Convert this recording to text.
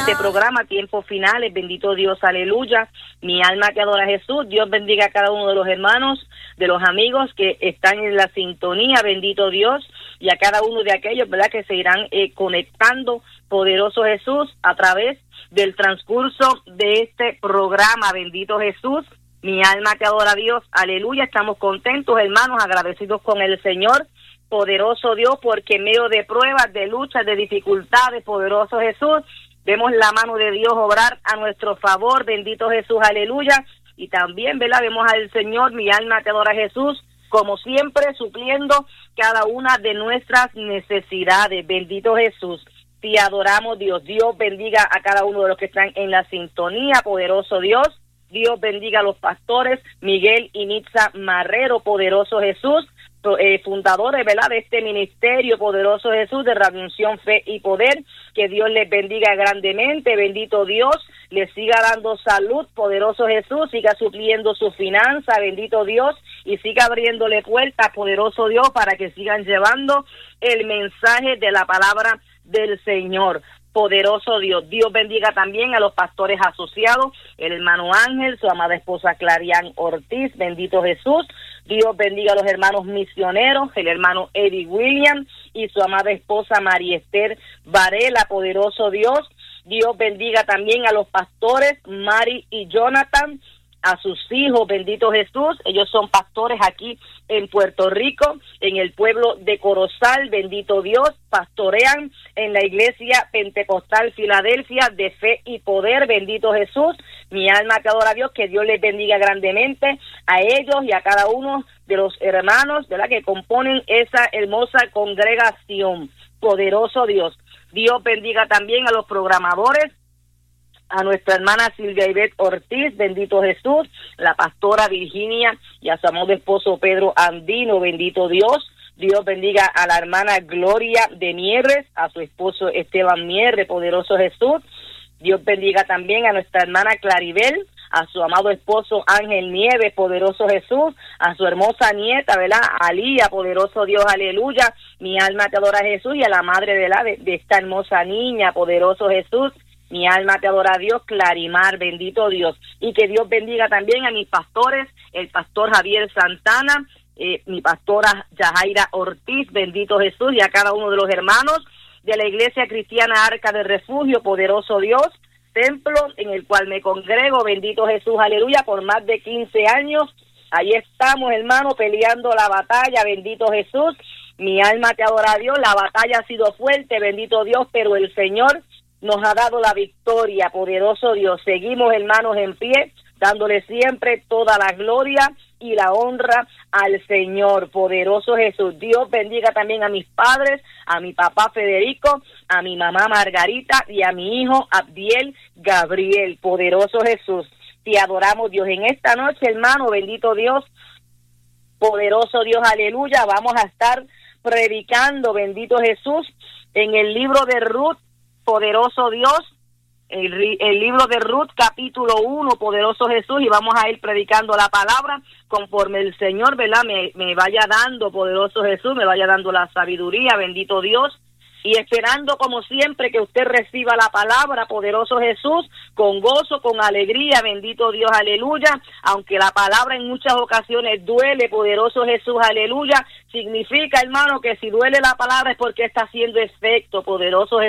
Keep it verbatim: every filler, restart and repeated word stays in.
este programa, Tiempos Finales, bendito Dios, aleluya. Mi alma te adora, Jesús. Dios bendiga a cada uno de los hermanos, de los amigos que están en la sintonía, bendito Dios, y a cada uno de aquellos, ¿verdad?, que se irán eh, conectando, poderoso Jesús, a través del transcurso de este programa, bendito Jesús. Mi alma te adora, Dios, aleluya. Estamos contentos, hermanos, agradecidos con el Señor, poderoso Dios, porque en medio de pruebas, de luchas, de dificultades, poderoso Jesús, vemos la mano de Dios obrar a nuestro favor, bendito Jesús, aleluya. Y también, ¿verdad?, vemos al Señor, mi alma te adora, Jesús, como siempre, supliendo cada una de nuestras necesidades, bendito Jesús. Te adoramos, Dios. Dios bendiga a cada uno de los que están en la sintonía, poderoso Dios. Dios bendiga a los pastores Miguel y Nitza Marrero, poderoso Jesús, eh, fundadores, ¿verdad?, de este ministerio, poderoso Jesús, de Radio Unción, Fe y Poder. Que Dios les bendiga grandemente, bendito Dios, les siga dando salud, poderoso Jesús, siga supliendo su finanza, bendito Dios, y siga abriéndole puertas, poderoso Dios, para que sigan llevando el mensaje de la palabra del Señor. Poderoso Dios. Dios bendiga también a los pastores asociados, el hermano Ángel, su amada esposa Clarian Ortiz, bendito Jesús. Dios bendiga a los hermanos misioneros, el hermano Eddie William y su amada esposa María Esther Varela, poderoso Dios. Dios bendiga también a los pastores Mari y Jonathan, a sus hijos, bendito Jesús. Ellos son pastores aquí en Puerto Rico, en el pueblo de Corozal, bendito Dios. Pastorean en la iglesia Pentecostal Filadelfia de Fe y Poder, bendito Jesús. Mi alma te adora, Dios, que Dios les bendiga grandemente a ellos y a cada uno de los hermanos, ¿verdad?, que componen esa hermosa congregación, poderoso Dios. Dios bendiga también a los programadores, a nuestra hermana Silvia Ivette Ortiz, bendito Jesús, la pastora Virginia y a su amado esposo Pedro Andino, bendito Dios. Dios bendiga a la hermana Gloria de Mieres, a su esposo Esteban Mieres, poderoso Jesús. Dios bendiga también a nuestra hermana Claribel, a su amado esposo Ángel Nieves, poderoso Jesús, a su hermosa nieta, ¿verdad?, Alía, poderoso Dios, aleluya. Mi alma te adora, Jesús, y a la madre de, la, de, de esta hermosa niña, poderoso Jesús. Mi alma te adora, Dios, Clarimar, bendito Dios. Y que Dios bendiga también a mis pastores, el pastor Javier Santana, eh, mi pastora Yajaira Ortiz, bendito Jesús, y a cada uno de los hermanos de la Iglesia Cristiana Arca de Refugio, poderoso Dios, templo en el cual me congrego, bendito Jesús, aleluya, por más de quince años. Ahí estamos, hermano, peleando la batalla, bendito Jesús. Mi alma te adora, Dios, la batalla ha sido fuerte, bendito Dios, pero el Señor nos ha dado la victoria, poderoso Dios. Seguimos, hermanos, en pie, dándole siempre toda la gloria y la honra al Señor, poderoso Jesús. Dios bendiga también a mis padres, a mi papá Federico, a mi mamá Margarita y a mi hijo Abdiel Gabriel, poderoso Jesús. Te adoramos, Dios, en esta noche, hermano, bendito Dios, poderoso Dios, aleluya. Vamos a estar predicando, bendito Jesús, en el libro de Ruth, poderoso Dios, el, el libro de Ruth, capítulo uno, poderoso Jesús, y vamos a ir predicando la palabra conforme el Señor, ¿verdad?, me, me vaya dando, poderoso Jesús, me vaya dando la sabiduría, bendito Dios, y esperando como siempre que usted reciba la palabra, poderoso Jesús, con gozo, con alegría, bendito Dios, aleluya. Aunque la palabra en muchas ocasiones duele, poderoso Jesús, aleluya, significa, hermano, que si duele la palabra es porque está haciendo efecto, poderoso Jesús.